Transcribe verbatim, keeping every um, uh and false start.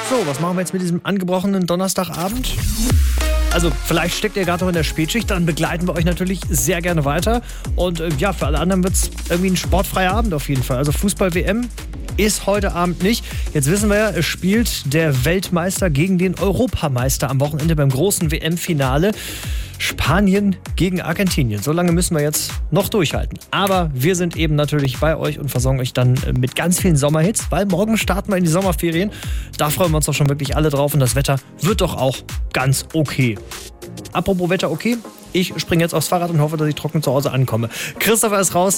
So, was machen wir jetzt mit diesem angebrochenen Donnerstagabend? Also vielleicht steckt ihr gerade noch in der Spätschicht, dann begleiten wir euch natürlich sehr gerne weiter. Und äh, ja, für alle anderen wird es irgendwie ein sportfreier Abend auf jeden Fall. Also Fußball-W M ist heute Abend nicht. Jetzt wissen wir ja, es spielt der Weltmeister gegen den Europameister am Wochenende beim großen W M-Finale. Spanien gegen Argentinien. So lange müssen wir jetzt noch durchhalten. Aber wir sind eben natürlich bei euch und versorgen euch dann mit ganz vielen Sommerhits, weil morgen starten wir in die Sommerferien. Da freuen wir uns doch schon wirklich alle drauf und das Wetter wird doch auch ganz okay. Apropos Wetter okay, ich springe jetzt aufs Fahrrad und hoffe, dass ich trocken zu Hause ankomme. Christopher ist raus.